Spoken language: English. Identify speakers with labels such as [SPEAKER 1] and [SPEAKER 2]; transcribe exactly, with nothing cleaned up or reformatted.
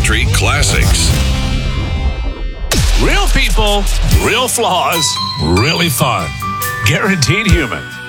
[SPEAKER 1] country classics.
[SPEAKER 2] Real people, real flaws, really fun. Guaranteed Human.